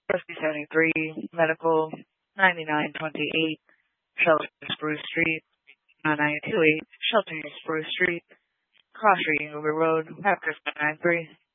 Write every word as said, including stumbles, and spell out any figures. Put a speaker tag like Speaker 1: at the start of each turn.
Speaker 1: Rescue seventy-three, Medical ninety-nine twenty-eight, Shelter Spruce Street, nine two eight, Shelter Spruce Street, Cross Reading River Road, Raptor seven nine three.